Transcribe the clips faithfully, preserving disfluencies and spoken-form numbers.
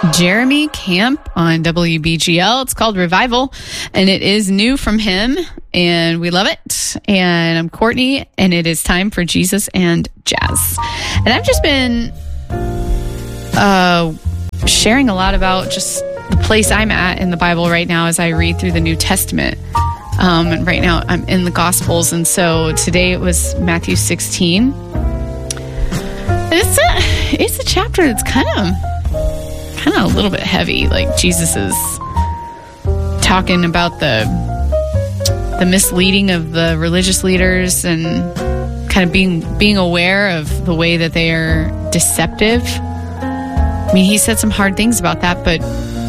Jeremy Camp on W B G L. It's called Revival, and it is new from him, and we love it. And I'm Courtney, and it is time for Jesus and Jazz. And I've just been uh, sharing a lot about just the place I'm at in the Bible right now as I read through the New Testament. Um, and right now I'm in the Gospels, and so today it was Matthew sixteen. And it's a, it's a chapter that's kind of kind of a little bit heavy. Like Jesus is talking about the the misleading of the religious leaders and kind of being being aware of the way that they are deceptive. I mean, he said some hard things about that, but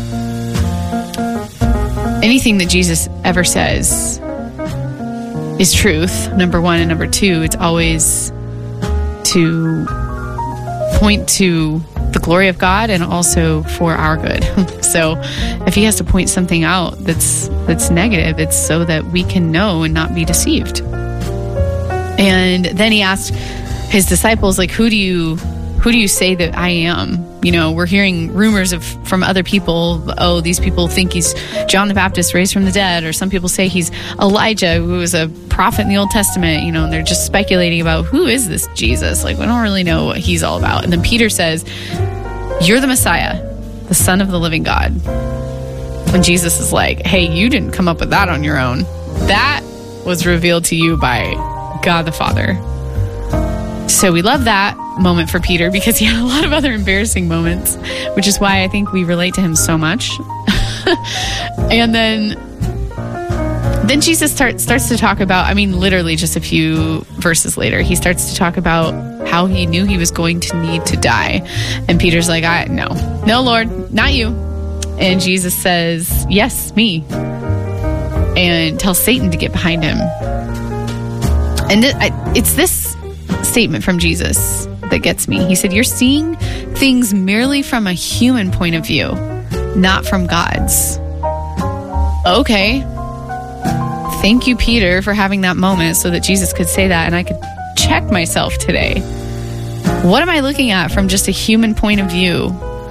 anything that Jesus ever says is truth, number one, and number two, it's always to point to the glory of God and also for our good. So if he has to point something out that's that's negative, it's so that we can know and not be deceived. And then he asked his disciples, like, who do you who do you say that I am? You know, we're hearing rumors of from other people, oh, these people think he's John the Baptist raised from the dead, or some people say he's Elijah, who was a prophet in the Old Testament, you know, and they're just speculating about who is this Jesus? Like, we don't really know what he's all about. And then Peter says, you're the Messiah, the Son of the living God. And Jesus is like, hey, you didn't come up with that on your own. That was revealed to you by God the Father. So we love that moment for Peter because he had a lot of other embarrassing moments, which is why I think we relate to him so much. And then then Jesus start, starts to talk about, I mean, literally just a few verses later, he starts to talk about how he knew he was going to need to die. And Peter's like, I no, no, Lord, not you. And Jesus says, yes, me. And tells Satan to get behind him. And it, I, it's this statement from Jesus that gets me. He said, you're seeing things merely from a human point of view, not from God's. Okay. Thank you, Peter, for having that moment so that Jesus could say that and I could check myself today. What am I looking at from just a human point of view?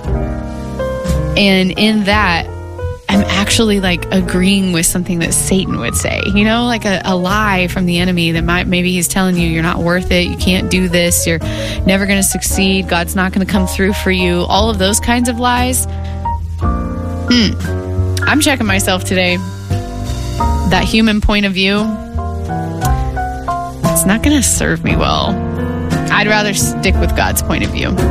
And in that, I'm actually like agreeing with something that Satan would say, you know, like a, a lie from the enemy that might, maybe he's telling you you're not worth it. You can't do this. You're never going to succeed. God's not going to come through for you. All of those kinds of lies. Hmm. I'm checking myself today. That human point of view, it's not going to serve me well. I'd rather stick with God's point of view.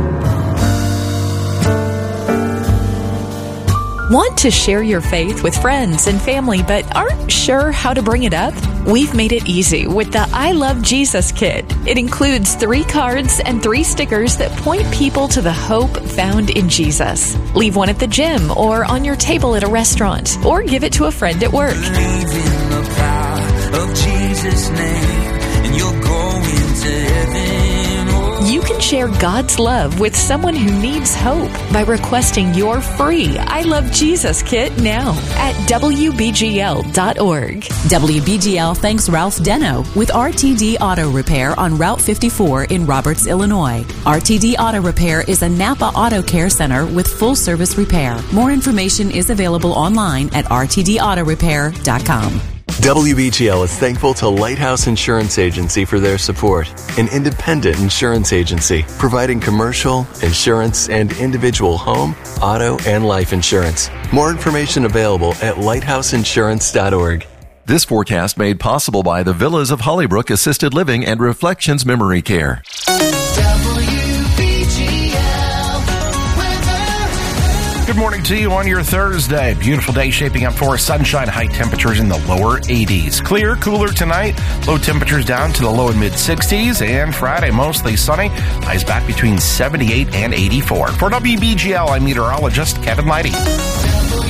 Want to share your faith with friends and family but aren't sure how to bring it up? We've made it easy with the I Love Jesus Kit. It includes three cards and three stickers that point people to the hope found in Jesus. Leave one at the gym or on your table at a restaurant, or give it to a friend at work. Believe in the power of Jesus' name, and you'll go into heaven. You can share God's love with someone who needs hope by requesting your free I Love Jesus Kit now at W B G L dot org. W B G L thanks Ralph Deno with R T D Auto Repair on Route fifty-four in Roberts, Illinois. R T D Auto Repair is a Napa Auto Care Center with full-service repair. More information is available online at R T D auto repair dot com. W B G L is thankful to Lighthouse Insurance Agency for their support, an independent insurance agency providing commercial, insurance, and individual home, auto, and life insurance. More information available at lighthouse insurance dot org. This forecast made possible by the Villas of Hollybrook Assisted Living and Reflections Memory Care. Good morning to you on your Thursday. Beautiful day shaping up for sunshine, high temperatures in the lower eighties. Clear, cooler tonight, low temperatures down to the low and mid sixties, and Friday mostly sunny, highs back between seventy-eight and eighty-four. For W B G L, I'm meteorologist Kevin Leidy.